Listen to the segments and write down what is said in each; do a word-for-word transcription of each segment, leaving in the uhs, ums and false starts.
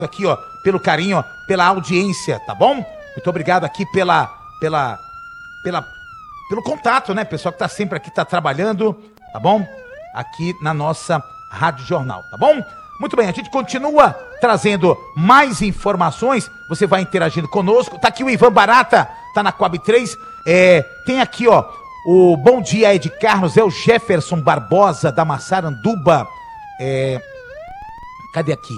aqui, ó, pelo carinho, ó, pela audiência, tá bom? Muito obrigado aqui pela, pela, pela, pelo contato, né? Pessoal que tá sempre aqui, tá trabalhando, tá bom? Aqui na nossa Rádio Jornal, tá bom? Muito bem, a gente continua trazendo mais informações, você vai interagindo conosco. Tá aqui o Ivan Barata, tá na Coab três, é, tem aqui, ó, o Bom Dia Ed Carlos, é o Jefferson Barbosa, da Massaranduba, é, cadê aqui?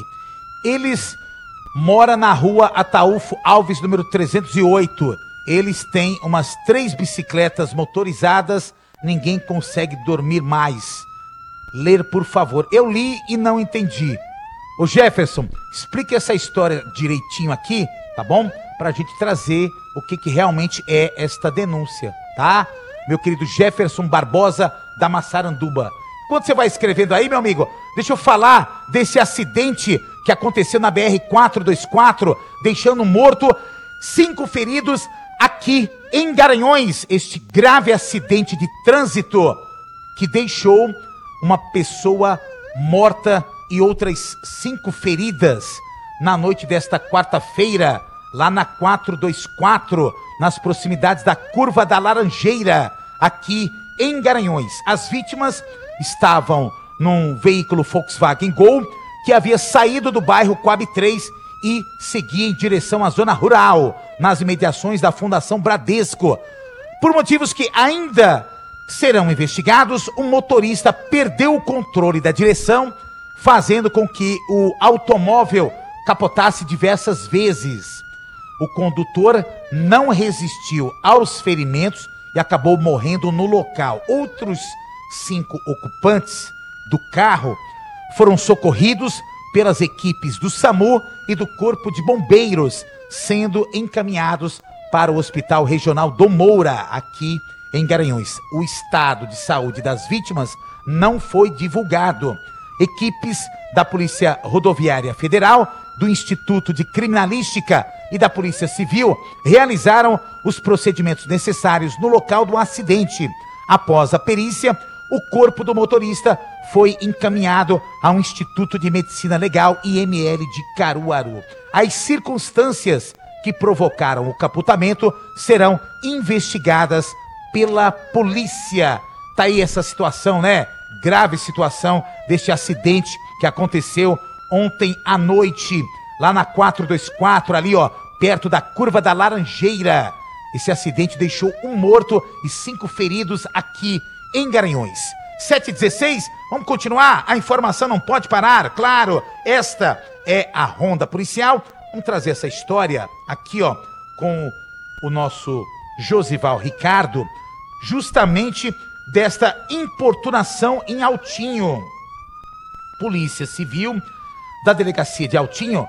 Eles moram na rua Ataúfo Alves, número trezentos e oito, eles têm umas três bicicletas motorizadas, ninguém consegue dormir mais. Ler, por favor. Eu li e não entendi. Ô Jefferson, explique essa história direitinho aqui, tá bom? Pra gente trazer o que que realmente é esta denúncia, tá? Meu querido Jefferson Barbosa, da Massaranduba. Enquanto você vai escrevendo aí, meu amigo, deixa eu falar desse acidente que aconteceu na B R quatrocentos e vinte e quatro, deixando morto cinco feridos aqui em Garanhões. Este grave acidente de trânsito que deixou uma pessoa morta e outras cinco feridas na noite desta quarta-feira, lá na quatrocentos e vinte e quatro, nas proximidades da Curva da Laranjeira, aqui em Garanhões. As vítimas estavam num veículo Volkswagen Gol que havia saído do bairro Coab três e seguia em direção à zona rural, nas imediações da Fundação Bradesco. Por motivos que ainda serão investigados, o motorista perdeu o controle da direção, fazendo com que o automóvel capotasse diversas vezes. O condutor não resistiu aos ferimentos e acabou morrendo no local. Outros cinco ocupantes do carro foram socorridos pelas equipes do SAMU e do Corpo de Bombeiros, sendo encaminhados para o Hospital Regional do Moura, aqui em Garanhões. O estado de saúde das vítimas não foi divulgado. Equipes da Polícia Rodoviária Federal, do Instituto de Criminalística e da Polícia Civil realizaram os procedimentos necessários no local do acidente. Após a perícia, o corpo do motorista foi encaminhado ao Instituto de Medicina Legal I M L de Caruaru. As circunstâncias que provocaram o capotamento serão investigadas pela polícia. Tá aí essa situação, né? Grave situação deste acidente que aconteceu ontem à noite, lá na quatrocentos e vinte e quatro, ali, ó, perto da Curva da Laranjeira. Esse acidente deixou um morto e cinco feridos aqui em Garanhões. sete e dezesseis, vamos continuar? A informação não pode parar, claro. Esta é a Ronda Policial. Vamos trazer essa história aqui, ó, com o nosso Josival Ricardo, justamente desta importunação em Altinho. Polícia Civil da Delegacia de Altinho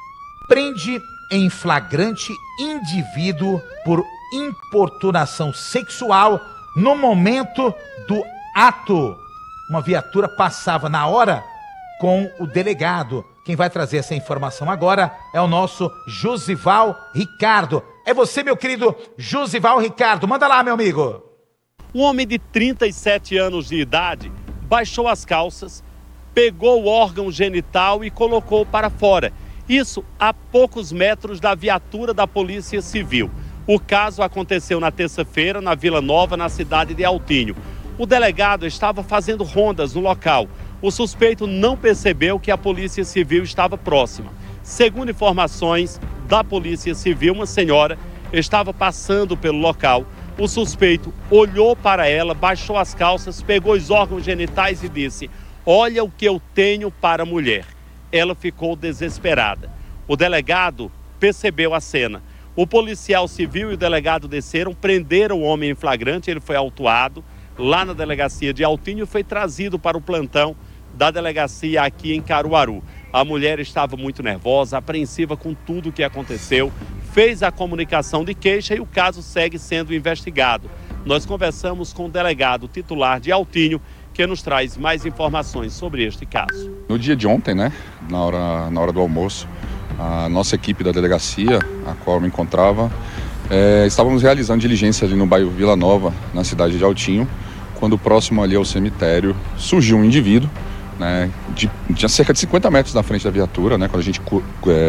prende em flagrante indivíduo por importunação sexual no momento do ato. Uma viatura passava na hora com o delegado. Quem vai trazer essa informação agora é o nosso Josival Ricardo. É você, meu querido Josival Ricardo. Manda lá, meu amigo. Um homem de trinta e sete anos de idade baixou as calças, pegou o órgão genital e colocou para fora. Isso a poucos metros da viatura da Polícia Civil. O caso aconteceu na terça-feira na Vila Nova, na cidade de Altinho. O delegado estava fazendo rondas no local. O suspeito não percebeu que a Polícia Civil estava próxima. Segundo informações da Polícia Civil, uma senhora estava passando pelo local. O suspeito olhou para ela, baixou as calças, pegou os órgãos genitais e disse: "Olha o que eu tenho para a mulher." Ela ficou desesperada. O delegado percebeu a cena. O policial civil e o delegado desceram, prenderam o homem em flagrante, ele foi autuado lá na delegacia de Altinho e foi trazido para o plantão da delegacia aqui em Caruaru. A mulher estava muito nervosa, apreensiva com tudo o que aconteceu, fez a comunicação de queixa e o caso segue sendo investigado. Nós conversamos com o delegado titular de Altinho, que nos traz mais informações sobre este caso. No dia de ontem, né, na hora, na hora do almoço, a nossa equipe da delegacia, a qual eu me encontrava, é, estávamos realizando diligência ali no bairro Vila Nova, na cidade de Altinho, quando próximo ali ao cemitério surgiu um indivíduo, né, de, de cerca de cinquenta metros da frente da viatura, né, quando a gente é,